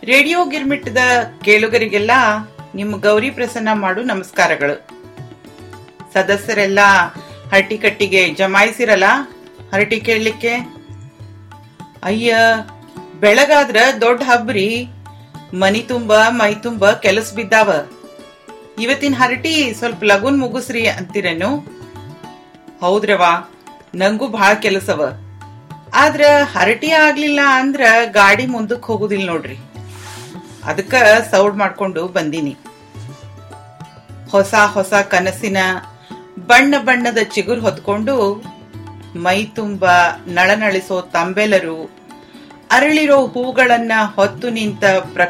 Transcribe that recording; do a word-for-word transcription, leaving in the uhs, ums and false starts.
Radio ಗಿರ್ಮಿಟ್ಟದ ಕೇಳುಗರಿಗೆಲ್ಲ ನಿಮ್ಮ ಗೌರಿ ಪ್ರಸನ್ನ ಮಾಡು ನಮಸ್ಕಾರಗಳು. ಸದಸ್ಯರೆಲ್ಲ ಹರಟಿ ಕಟ್ಟಿಗೆ ಜಮಾಯಿಸಿರಲ್ಲ ಹರಟಿ ಕೇಳಲಿಕ್ಕೆ. ಅಯ್ಯ, ಬೆಳಗಾದ್ರ ದೊಡ್ಡ ಹಬ್ರಿ, ಮನಿ ತುಂಬ ಮೈ ತುಂಬ ಕೆಲಸ ಬಿದ್ದಾವ. ಇವತ್ತಿನ ಹರಟಿ ಸ್ವಲ್ಪ ಲಗುನ್ ಮುಗಿಸ್ರಿ ಅಂತೀರೇನು? ಹೌದ್ರವಾ, ನಂಗೂ ಬಹಳ ಕೆಲಸವ. ಆದ್ರ ಹರಟಿ ಆಗ್ಲಿಲ್ಲ ಅಂದ್ರ ಗಾಡಿ ಮುಂದಕ್ ಹೋಗುದಿಲ್ಲ ನೋಡ್ರಿ. ಅದಕ್ಕ ಸೌಡ್ ಮಾಡ್ಕೊಂಡು ಬಂದೀನಿ. ಹೊಸ ಹೊಸ ಕನಸಿನ ಬಣ್ಣ ಬಣ್ಣದ ಚಿಗುರು ಹೊತ್ಕೊಂಡು ಮೈ ತುಂಬ ನಳನಳಿಸೋ ತಂಬೆಲರು, ಅರಳಿರೋ ಹೂಗಳನ್ನ ಹೊತ್ತು ನಿಂತ